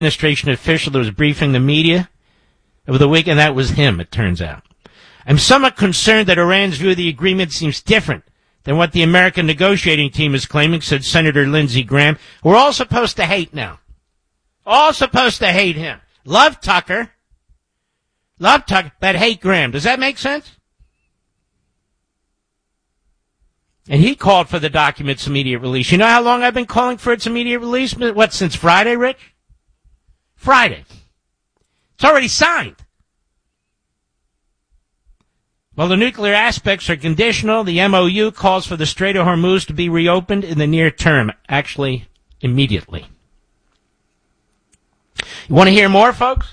administration official that was briefing the media over the weekend. That was him, it turns out. I'm somewhat concerned that Iran's view of the agreement seems different than what the American negotiating team is claiming, said Senator Lindsey Graham. We're all supposed to hate now. All supposed to hate him. Love Tucker, but hate Graham. Does that make sense? And he called for the document's immediate release. You know how long I've been calling for its immediate release? What, since Friday, Rich? Friday. It's already signed. Well, the nuclear aspects are conditional. The MOU calls for the Strait of Hormuz to be reopened in the near term, actually immediately. You want to hear more, folks?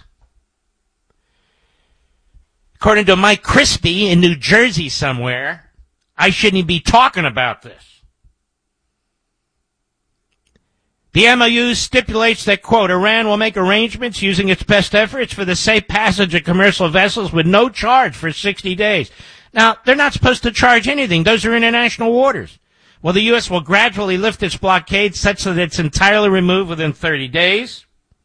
According to Mike Crispy in New Jersey somewhere, I shouldn't be talking about this. The MOU stipulates that, quote, Iran will make arrangements using its best efforts for the safe passage of commercial vessels with no charge for 60 days. Now, they're not supposed to charge anything. Those are international waters. Well, the U.S. will gradually lift its blockade such that it's entirely removed within 30 days.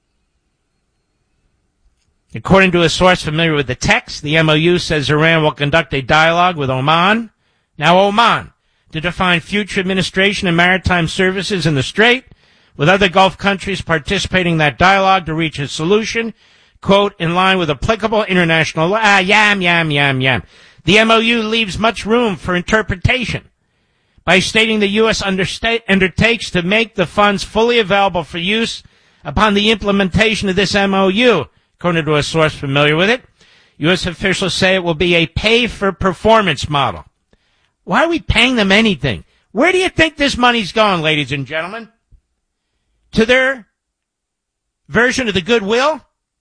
According to a source familiar with the text, the MOU says Iran will conduct a dialogue with Oman. Now, Oman, to define future administration and maritime services in the Strait, with other Gulf countries participating in that dialogue to reach a solution, quote, in line with applicable international law. Yam. The MOU leaves much room for interpretation by stating the U.S. undertakes to make the funds fully available for use upon the implementation of this MOU, according to a source familiar with it. U.S. officials say it will be a pay-for-performance model. Why are we paying them anything? Where do you think this money's going, ladies and gentlemen? To their version of the goodwill?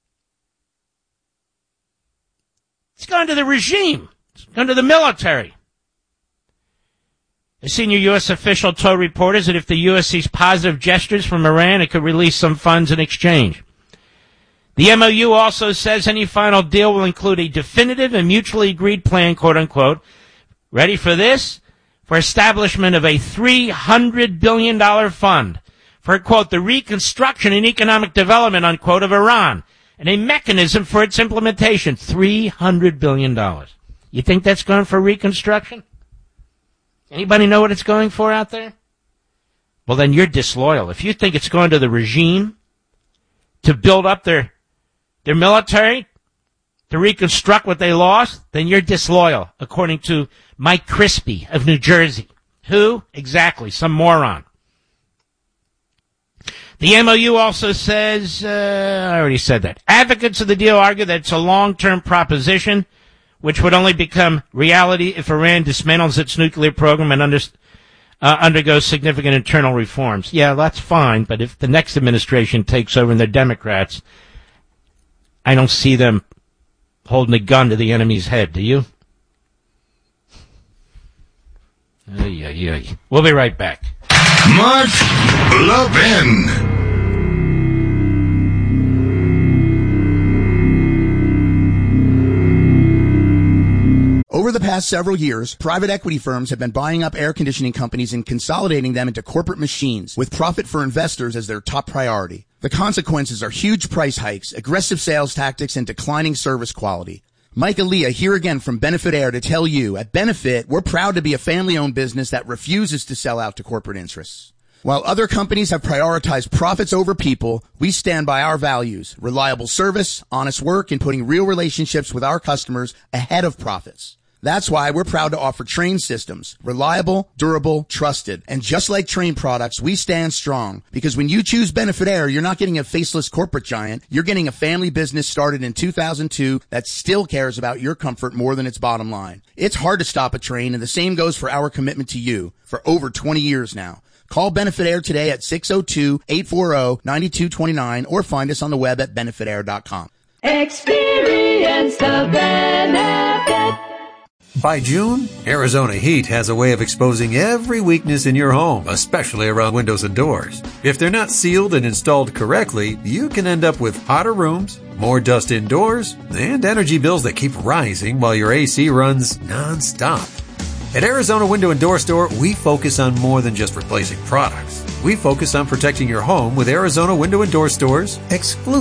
It's gone to the regime. It's gone to the military. A senior U.S. official told reporters that if the U.S. sees positive gestures from Iran, it could release some funds in exchange. The MOU also says any final deal will include a definitive and mutually agreed plan, quote unquote, ready for this, for establishment of a $300 billion fund for, quote, the reconstruction and economic development, unquote, of Iran, and a mechanism for its implementation. $300 billion. You think that's going for reconstruction? Anybody know what it's going for out there? Well, then you're disloyal. If you think it's going to the regime to build up their military, to reconstruct what they lost, then you're disloyal, according to Mike Crispy of New Jersey. Who? Exactly, some moron. The MOU also says, I already said that. Advocates of the deal argue that it's a long-term proposition, which would only become reality if Iran dismantles its nuclear program and undergoes significant internal reforms. Yeah, that's fine, but if the next administration takes over and they're Democrats, I don't see them holding a gun to the enemy's head, do you? We'll be right back. Mark Levin. Over the past several years, private equity firms have been buying up air conditioning companies and consolidating them into corporate machines, with profit for investors as their top priority. The consequences are huge price hikes, aggressive sales tactics, and declining service quality. Mike Aaliyah here again from Benefit Air to tell you, at Benefit, we're proud to be a family-owned business that refuses to sell out to corporate interests. While other companies have prioritized profits over people, we stand by our values, reliable service, honest work, and putting real relationships with our customers ahead of profits. That's why we're proud to offer Trane systems, reliable, durable, trusted. And just like Trane products, we stand strong, because when you choose Benefit Air, you're not getting a faceless corporate giant. You're getting a family business started in 2002 that still cares about your comfort more than its bottom line. It's hard to stop a Trane, and the same goes for our commitment to you for over 20 years now. Call Benefit Air today at 602-840-9229 or find us on the web at benefitair.com. Experience the benefit. By June, Arizona Heat has a way of exposing every weakness in your home, especially around windows and doors. If they're not sealed and installed correctly, you can end up with hotter rooms, more dust indoors, and energy bills that keep rising while your AC runs non-stop. At Arizona Window and Door Store, we focus on more than just replacing products. We focus on protecting your home with Arizona Window and Door Stores exclusive